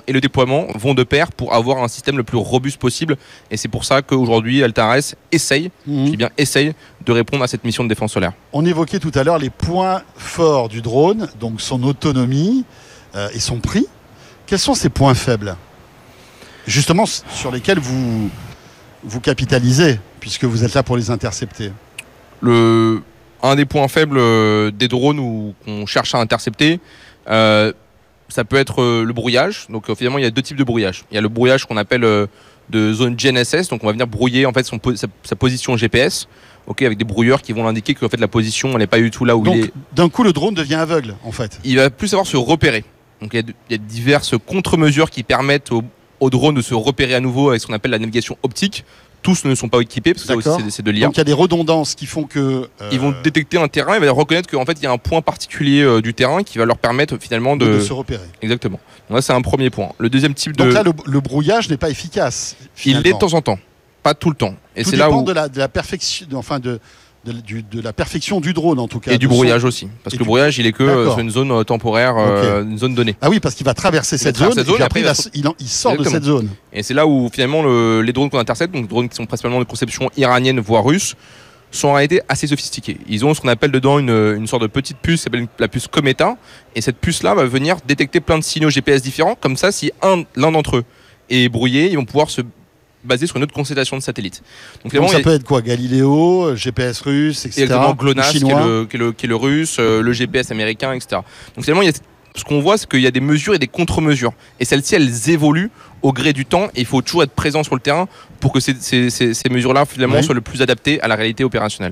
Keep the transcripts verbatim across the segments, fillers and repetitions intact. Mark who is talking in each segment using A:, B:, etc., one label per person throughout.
A: et le déploiement vont de pair pour avoir un système le plus robuste possible. Et c'est pour ça qu'aujourd'hui, Altares essaye, mmh. je dis bien essaye, de répondre à cette mission de défense solaire.
B: On évoquait tout à l'heure les points forts du drone, donc son autonomie euh, et son prix. Quels sont ces points faibles ? Justement, sur lesquels vous, vous capitalisez, puisque vous êtes là pour les intercepter.
A: Le, un des points faibles des drones où, qu'on cherche à intercepter, euh, ça peut être euh, le brouillage. Donc euh, finalement, il y a deux types de brouillage. Il y a le brouillage qu'on appelle euh, de zone G N S S, donc on va venir brouiller en fait son, sa, sa position G P S, okay, avec des brouilleurs qui vont l'indiquer que en fait, la position elle n'est pas du tout là où
B: donc,
A: il est.
B: D'un coup, le drone devient aveugle, en fait.
A: Il va plus savoir se repérer. Donc il y a, il y a diverses contre-mesures qui permettent au, au drone de se repérer à nouveau avec ce qu'on appelle la navigation optique. Tous ne sont pas équipés parce que ça aussi, c'est, c'est de l'I A.
B: Donc il y a des redondances qui font que euh...
A: ils vont détecter un terrain, ils vont reconnaître qu'en fait il y a un point particulier euh, du terrain qui va leur permettre finalement de...
B: de se repérer.
A: Exactement. Donc là c'est un premier point. Le deuxième type
B: donc
A: de...
B: Donc là le, le brouillage n'est pas efficace.
A: Il l'est de temps en temps, pas tout le temps.
B: Et tout c'est dépend là où... de la de la perfection, enfin de De, du, de la perfection du drone en tout cas.
A: Et du brouillage son... aussi. Parce et que le brouillage il est que euh, sur une zone euh, temporaire, euh, okay. une zone donnée.
B: Ah oui, parce qu'il va traverser cette zone, cette zone et puis après, après il, va, il, en, il sort Exactement. de cette zone.
A: Et c'est là où finalement le, les drones qu'on intercepte, donc drones qui sont principalement de conception iranienne voire russe, sont en réalité assez sophistiqués. Ils ont ce qu'on appelle dedans une, une sorte de petite puce, qui s'appelle la puce Cometa. Et cette puce-là va venir détecter plein de signaux G P S différents. Comme ça, si un, l'un d'entre eux est brouillé, ils vont pouvoir se basé sur une autre constellation de satellites.
B: Donc, Donc ça a... peut être quoi ? Galiléo, G P S russe, et cetera.
A: Exactement, GLONASS, qui est, le, qui, est le, qui est le russe, euh, le G P S américain, et cetera. Donc finalement, il y a, ce qu'on voit, c'est qu'il y a des mesures et des contre-mesures. Et celles-ci, elles évoluent au gré du temps. Et il faut toujours être présent sur le terrain pour que ces, ces, ces, ces mesures-là, finalement, oui. soient le plus adaptées à la réalité opérationnelle.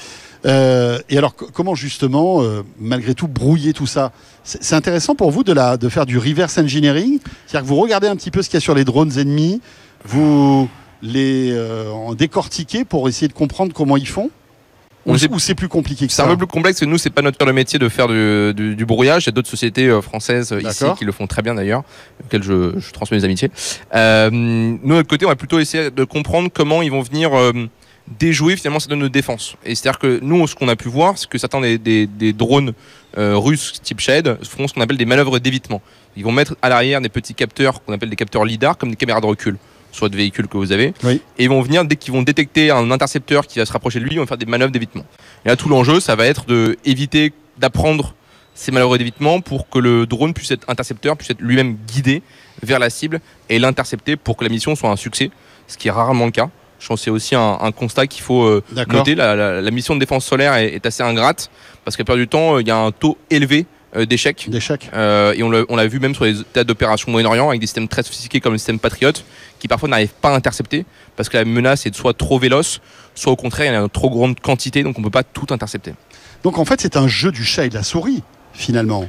B: Euh, et alors, c- comment justement, euh, malgré tout, brouiller tout ça ? c'est, c'est intéressant pour vous de, la, de faire du reverse engineering ? C'est-à-dire que vous regardez un petit peu ce qu'il y a sur les drones ennemis, vous les euh, en décortiquez pour essayer de comprendre comment ils font ? Ou c'est, c'est plus compliqué que
A: c'est
B: ça ?
A: C'est un peu plus complexe, que nous, c'est pas notre cœur de métier de faire du, du, du brouillage. Il y a d'autres sociétés euh, françaises euh, ici qui le font très bien d'ailleurs, auxquelles je, je transmets mes amitiés. Euh, nous, de notre côté, on va plutôt essayer de comprendre comment ils vont venir euh, déjouer finalement cette zone de défense. Et c'est-à-dire que nous, ce qu'on a pu voir, c'est que certains des, des, des drones euh, russes type Shahed font ce qu'on appelle des manœuvres d'évitement. Ils vont mettre à l'arrière des petits capteurs qu'on appelle des capteurs lidar, comme des caméras de recul sur votre véhicule que vous avez, oui. et ils vont venir, dès qu'ils vont détecter un intercepteur qui va se rapprocher de lui, ils vont faire des manœuvres d'évitement. Et là, tout l'enjeu, ça va être d'éviter d'apprendre ces manœuvres d'évitement pour que le drone puisse être intercepteur, puisse être lui-même guidé vers la cible et l'intercepter pour que la mission soit un succès, ce qui est rarement le cas. Je pense que c'est aussi un, un constat qu'il faut euh, noter. La, la, la mission de défense solaire est, est assez ingrate, parce qu'à la plupart du temps, il y a un taux élevé Euh, d'échecs.
B: d'échecs.
A: Euh, et on l'a, on l'a vu même sur les théâtres d'opération au Moyen-Orient avec des systèmes très sophistiqués comme le système Patriot qui parfois n'arrivent pas à intercepter parce que la menace est soit trop véloce, soit au contraire il y a une trop grande quantité donc on ne peut pas tout intercepter.
B: Donc en fait c'est un jeu du chat et de la souris finalement.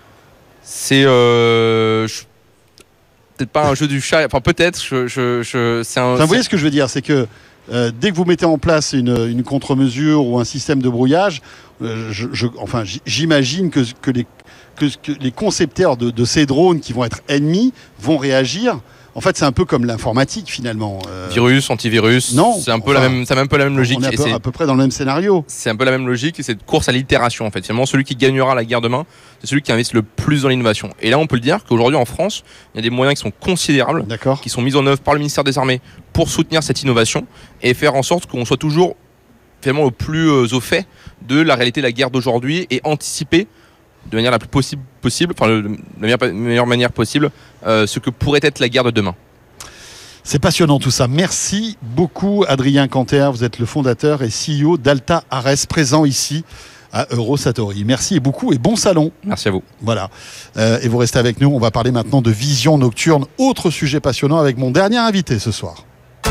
A: C'est euh, je... peut-être pas un jeu du chat, enfin peut-être. Je, je, je... C'est un,
B: enfin, vous voyez ce que je veux dire, c'est que Euh, dès que vous mettez en place une, une contre-mesure ou un système de brouillage, euh, je, je, enfin, j'imagine que, que, les, que, que les concepteurs de, de ces drones qui vont être ennemis vont réagir. En fait, c'est un peu comme l'informatique finalement. Euh...
A: Virus, antivirus.
B: Non.
A: C'est un peu
B: enfin,
A: la même, c'est un peu la même logique.
B: On est à peu,
A: et c'est,
B: à peu près dans le même scénario.
A: C'est un peu la même logique et c'est de course à l'itération en fait. Finalement, celui qui gagnera la guerre demain, c'est celui qui investit le plus dans l'innovation. Et là, on peut le dire qu'aujourd'hui en France, il y a des moyens qui sont considérables,
B: D'accord.
A: qui sont mis en œuvre par le ministère des Armées pour soutenir cette innovation et faire en sorte qu'on soit toujours finalement au plus euh, au fait de la réalité de la guerre d'aujourd'hui et anticiper de manière la plus possible, possible, enfin de la meilleure, meilleure manière possible, euh, ce que pourrait être la guerre de demain.
B: C'est passionnant tout ça. Merci beaucoup Adrien Canter. Vous êtes le fondateur et C E O d'Alta Ares, présent ici à Eurosatory. Merci et beaucoup et bon salon.
A: Merci à vous.
B: Voilà. Euh, et vous restez avec nous. On va parler maintenant de vision nocturne. Autre sujet passionnant avec mon dernier invité ce soir.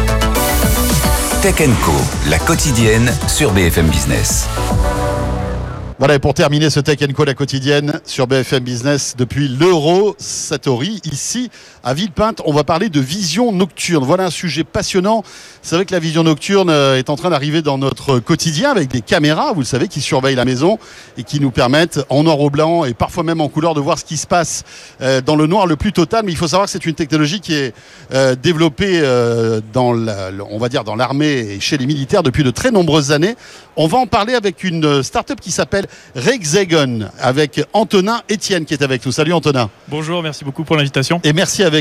C: Tech and Co, la quotidienne sur B F M Business.
B: Voilà, et pour terminer ce Tech and Co, la quotidienne sur B F M Business depuis l'Eurosatory, ici à Villepinte, on va parler de vision nocturne. Voilà un sujet passionnant. C'est vrai que la vision nocturne est en train d'arriver dans notre quotidien avec des caméras, vous le savez, qui surveillent la maison et qui nous permettent en noir ou blanc et parfois même en couleur de voir ce qui se passe dans le noir le plus total. Mais il faut savoir que c'est une technologie qui est développée dans la, on va dire dans l'armée et chez les militaires depuis de très nombreuses années. On va en parler avec une start-up qui s'appelle Rexagon avec Antonin Etienne qui est avec nous. Salut Antonin.
D: Bonjour, merci beaucoup pour l'invitation.
B: Et merci avec